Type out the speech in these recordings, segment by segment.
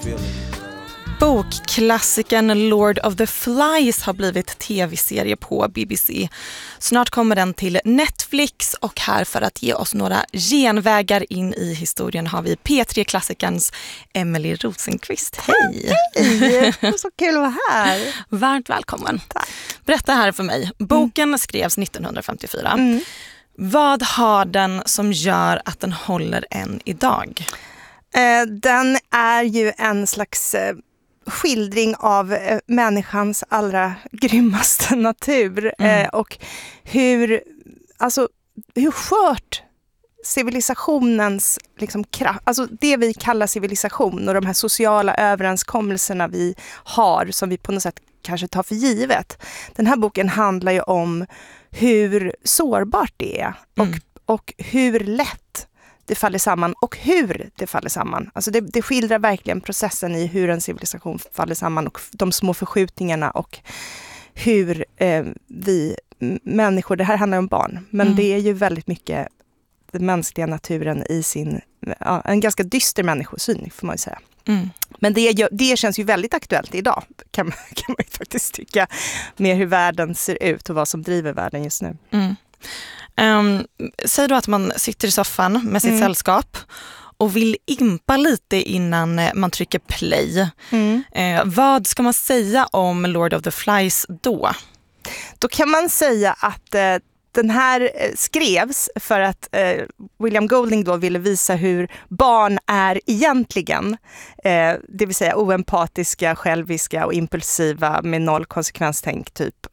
Bokklassikern Lord of the Flies har blivit tv-serie på BBC. Snart kommer den till Netflix och här för att ge oss några genvägar in i historien har vi P3-klassikerns Emily Rosenqvist. Hej! Hej! Så kul att vara här. Varmt välkommen. Tack. Berätta här för mig. Boken skrevs 1954. Vad har den som gör att den håller än idag? Den är ju en slags skildring av människans allra grymmaste natur och hur skört civilisationens liksom kraft, alltså det vi kallar civilisation och de här sociala överenskommelserna vi har som vi på något sätt kanske tar för givet. Den här boken handlar ju om hur sårbart det är och hur lätt det faller samman och hur det faller samman. Alltså det skildrar verkligen processen i hur en civilisation faller samman och de små förskjutningarna och hur vi människor, det här handlar om barn, men det är ju väldigt mycket den mänskliga naturen i sin, en ganska dyster människosyn får man ju säga. Men det känns ju väldigt aktuellt idag kan man ju faktiskt tycka med hur världen ser ut och vad som driver världen just nu. Säg då att man sitter i soffan med sitt sällskap och vill impa lite innan man trycker play. Vad ska man säga om Lord of the Flies då? Då kan man säga att den här skrevs för att William Golding då ville visa hur barn är egentligen. Det vill säga oempatiska, själviska och impulsiva med noll konsekvenstänk typ.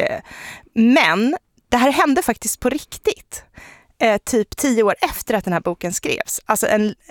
Men det här hände faktiskt på riktigt. Typ 10 år efter att den här boken skrevs. Alltså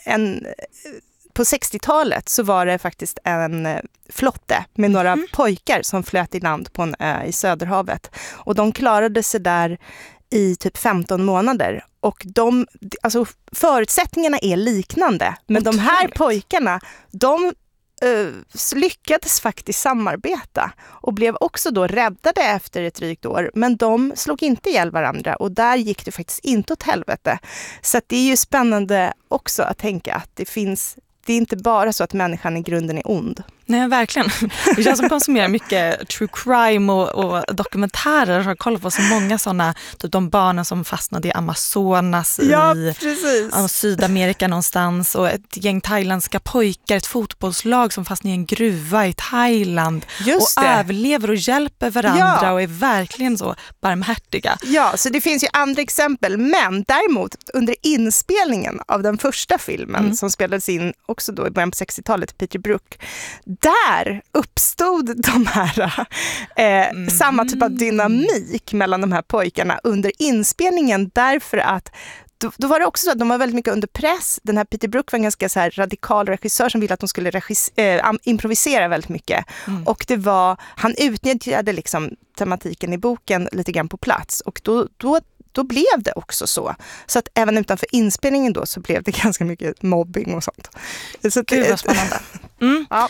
på 60-talet så var det faktiskt en flotte med några pojkar som flöt i land på en ö i Söderhavet. Och de klarade sig där i typ 15 månader. Och förutsättningarna är liknande. Men de här pojkarna, de lyckades faktiskt samarbeta och blev också då räddade efter ett drygt år, men de slog inte ihjäl varandra och där gick det faktiskt inte åt helvete. Så att det är ju spännande också att tänka att det är inte bara så att människan i grunden är ond. Nej, verkligen. Jag som konsumerar mycket true crime och dokumentärer har kollat på så många sådana, typ de barnen som fastnade i Amazonas i Sydamerika någonstans och ett gäng thailändska pojkar, ett fotbollslag som fastnade i en gruva i Thailand och överlever och hjälper varandra och är verkligen så barmhärtiga. Ja, så det finns ju andra exempel, men däremot under inspelningen av den första filmen som spelades in också då i början på 60-talet, Peter Brook, där uppstod de här samma typ av dynamik mellan de här pojkarna under inspelningen därför att då var det också så att de var väldigt mycket under press. Den här Peter Brook var en ganska så här radikal regissör som ville att de skulle improvisera väldigt mycket. Och han utnyttjade liksom tematiken i boken lite grann på plats och då blev det också så. Så att även utanför inspelningen då så blev det ganska mycket mobbing och sånt. Så gud vad spännande. Ja.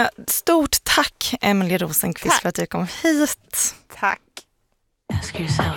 Stort tack Emily Rosenqvist för att du kom hit. Tack. Ask yourself,